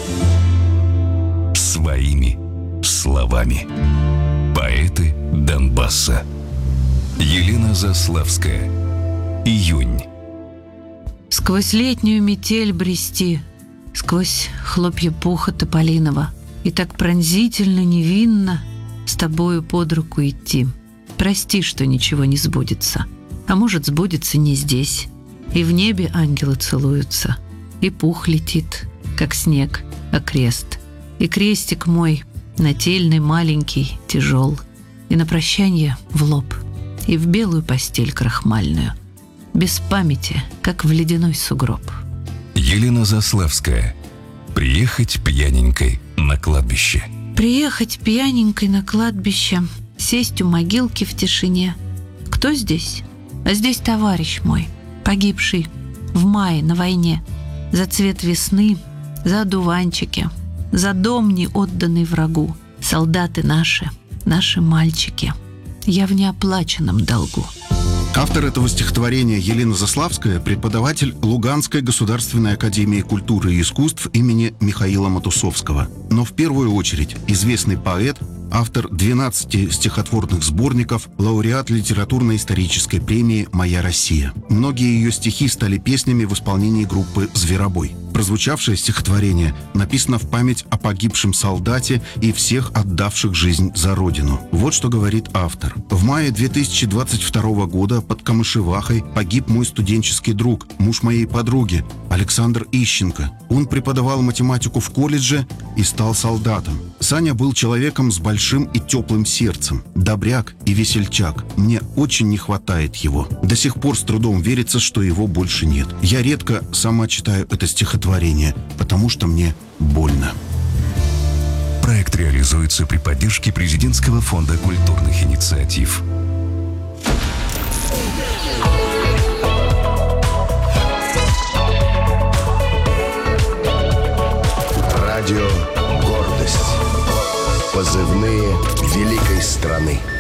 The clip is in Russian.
Своими словами. Поэты Донбасса. Елена Заславская. Июнь. Сквозь летнюю метель брести, сквозь хлопья пуха тополиного, и так пронзительно невинно с тобою под руку идти. Прости, что ничего не сбудется, а может, сбудется не здесь. И в небе ангелы целуются, и пух летит, как снег, окрест. И крестик мой, нательный, маленький, тяжел, и на прощанье в лоб, и в белую постель крахмальную, без памяти, как в ледяной сугроб. Елена Заславская. Приехать пьяненькой на кладбище. Приехать пьяненькой на кладбище, сесть у могилки в тишине. Кто здесь? А здесь товарищ мой, погибший в мае на войне, за цвет весны, за одуванчики, за дом, не отданный врагу. Солдаты наши, наши мальчики. Я в неоплаченном долгу. Автор этого стихотворения Елена Заславская – преподаватель Луганской государственной академии культуры и искусств имени Михаила Матусовского. Но в первую очередь известный поэт, автор 12 стихотворных сборников, лауреат литературно-исторической премии «Моя Россия». Многие ее стихи стали песнями в исполнении группы «Зверобой». Прозвучавшее стихотворение написано в память о погибшем солдате и всех отдавших жизнь за Родину. Вот что говорит автор. В мае 2022 года под Камышевахой погиб мой студенческий друг, муж моей подруги, Александр Ищенко. Он преподавал математику в колледже и стал солдатом. Саня был человеком с большим и теплым сердцем, добряк и весельчак. Мне очень не хватает его. До сих пор с трудом верится, что его больше нет. Я редко сама читаю это стихотворение, потому что мне больно. Проект реализуется при поддержке Президентского фонда культурных инициатив. Радио «Гордость». Позывные великой страны.